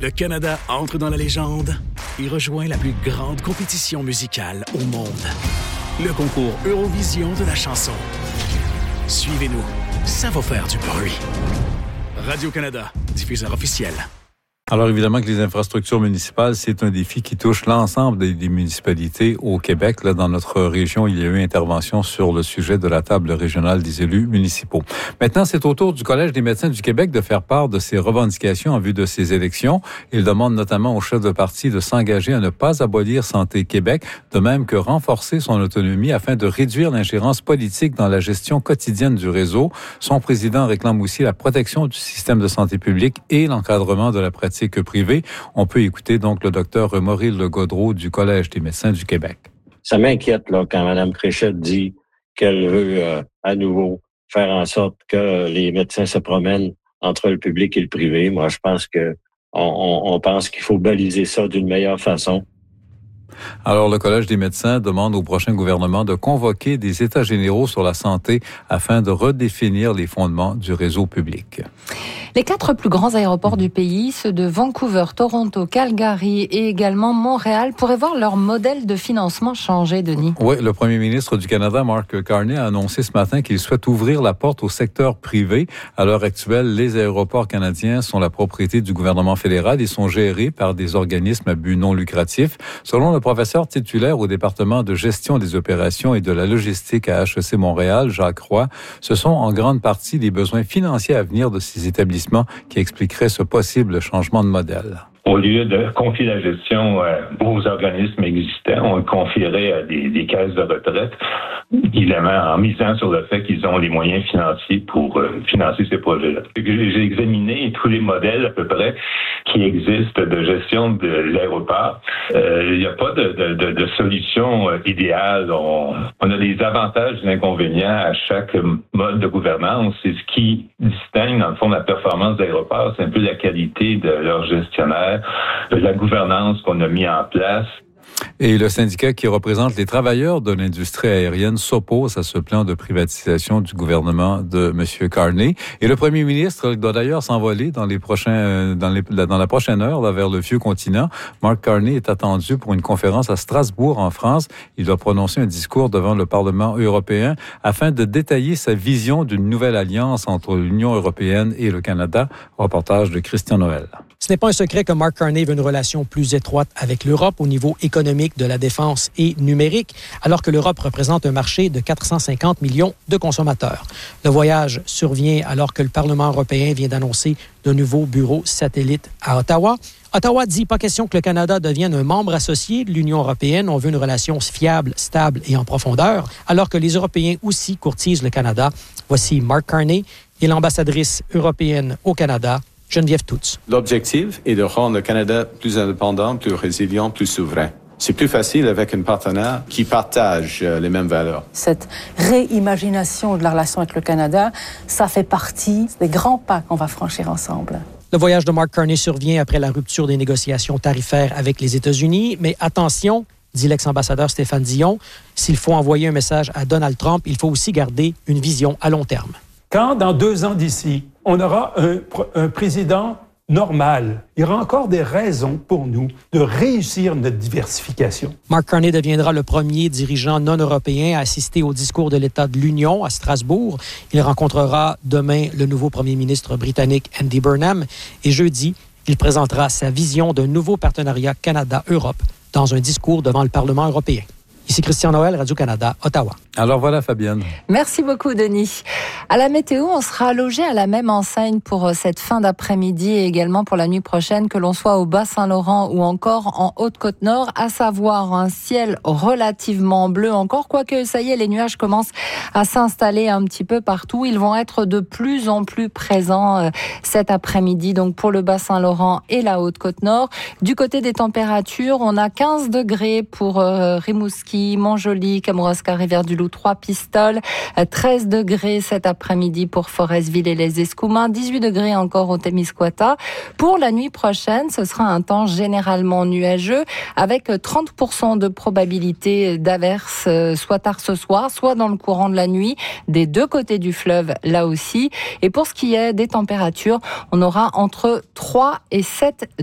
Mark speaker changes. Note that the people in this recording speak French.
Speaker 1: Le Canada entre dans la légende et rejoint la plus grande compétition musicale au monde. Le concours Eurovision de la chanson. Suivez-nous, ça va faire du bruit. Radio-Canada, diffuseur officiel.
Speaker 2: Alors évidemment que les infrastructures municipales, c'est un défi qui touche l'ensemble des municipalités au Québec. Là, dans notre région, il y a eu intervention sur le sujet de la table régionale des élus municipaux. Maintenant, c'est au tour du Collège des médecins du Québec de faire part de ses revendications en vue de ces élections. Il demande notamment au chef de parti de s'engager à ne pas abolir Santé Québec, de même que renforcer son autonomie afin de réduire l'ingérence politique dans la gestion quotidienne du réseau. Son président réclame aussi la protection du système de santé publique et l'encadrement de la pratique privée. On peut écouter donc le docteur Maurice Legaudreau du Collège des médecins du Québec.
Speaker 3: Ça m'inquiète là quand Mme Fréchette dit qu'elle veut à nouveau faire en sorte que les médecins se promènent entre le public et le privé. Moi, je pense que on pense qu'il faut baliser ça d'une meilleure façon.
Speaker 2: Alors, le Collège des médecins demande au prochain gouvernement de convoquer des états généraux sur la santé afin de redéfinir les fondements du réseau public.
Speaker 4: Les 4 plus grands aéroports du pays, ceux de Vancouver, Toronto, Calgary et également Montréal, pourraient voir leur modèle de financement changer, Denis.
Speaker 2: Oui, le premier ministre du Canada, Mark Carney, a annoncé ce matin qu'il souhaite ouvrir la porte au secteur privé. À l'heure actuelle, les aéroports canadiens sont la propriété du gouvernement fédéral et sont gérés par des organismes à but non lucratif. Selon le professeur titulaire au département de gestion des opérations et de la logistique à HEC Montréal, Jacques Roy, ce sont en grande partie les besoins financiers à venir de ces établissements qui expliqueraient ce possible changement de modèle.
Speaker 5: Au lieu de confier la gestion aux organismes existants, on le confierait à des caisses de retraite, évidemment en misant sur le fait qu'ils ont les moyens financiers pour financer ces projets-là. J'ai examiné tous les modèles à peu près qui existent de gestion de l'aéroport. Il n'y a pas de solution idéale. On a des avantages et des inconvénients à chaque mode de gouvernance. C'est ce qui distingue, dans le fond, la performance d'aéroport. C'est un peu la qualité de leur gestionnaire, de la gouvernance qu'on a mis en place.
Speaker 2: Et le syndicat qui représente les travailleurs de l'industrie aérienne s'oppose à ce plan de privatisation du gouvernement de M. Carney. Et le premier ministre doit d'ailleurs s'envoler dans la prochaine heure là, vers le vieux continent. Mark Carney est attendu pour une conférence à Strasbourg, en France. Il doit prononcer un discours devant le Parlement européen afin de détailler sa vision d'une nouvelle alliance entre l'Union européenne et le Canada. Reportage de Christian Noël.
Speaker 6: Ce n'est pas un secret que Mark Carney veut une relation plus étroite avec l'Europe au niveau économique, de la défense et numérique, alors que l'Europe représente un marché de 450 millions de consommateurs. Le voyage survient alors que le Parlement européen vient d'annoncer de nouveaux bureaux satellites à Ottawa. Ottawa dit pas question que le Canada devienne un membre associé de l'Union européenne. On veut une relation fiable, stable et en profondeur, alors que les Européens aussi courtisent le Canada. Voici Mark Carney et l'ambassadrice européenne au Canada, Geneviève Touts.
Speaker 7: L'objectif est de rendre le Canada plus indépendant, plus résilient, plus souverain. C'est plus facile avec un partenaire qui partage les mêmes valeurs.
Speaker 8: Cette réimagination de la relation avec le Canada, ça fait partie des grands pas qu'on va franchir ensemble.
Speaker 6: Le voyage de Mark Carney survient après la rupture des négociations tarifaires avec les États-Unis, mais attention, dit l'ex-ambassadeur Stéphane Dion, s'il faut envoyer un message à Donald Trump, il faut aussi garder une vision à long terme.
Speaker 9: Quand, dans 2 ans d'ici, on aura un président normal, il y aura encore des raisons pour nous de réussir notre diversification.
Speaker 6: Mark Carney deviendra le premier dirigeant non-européen à assister au discours de l'État de l'Union à Strasbourg. Il rencontrera demain le nouveau premier ministre britannique Andy Burnham et jeudi, il présentera sa vision d'un nouveau partenariat Canada-Europe dans un discours devant le Parlement européen. Ici Christian Noël, Radio-Canada, Ottawa.
Speaker 2: Alors voilà, Fabienne.
Speaker 4: Merci beaucoup, Denis. À la météo, on sera logé à la même enseigne pour cette fin d'après-midi et également pour la nuit prochaine, que l'on soit au Bas-Saint-Laurent ou encore en Haute-Côte-Nord, à savoir un ciel relativement bleu encore, quoique ça y est, les nuages commencent à s'installer un petit peu partout. Ils vont être de plus en plus présents cet après-midi, donc pour le Bas-Saint-Laurent et la Haute-Côte-Nord. Du côté des températures, on a 15 degrés pour Rimouski, Montjoly, Kamouraska, Rivière-du-Loup, Trois-Pistoles, 13 degrés cet après-midi pour Forestville et les Escoumins, 18 degrés encore au Témiscouata. Pour la nuit prochaine, ce sera un temps généralement nuageux avec 30% de probabilité d'averses, soit tard ce soir, soit dans le courant de la nuit, des 2 côtés du fleuve là aussi. Et pour ce qui est des températures, on aura entre 3 et 7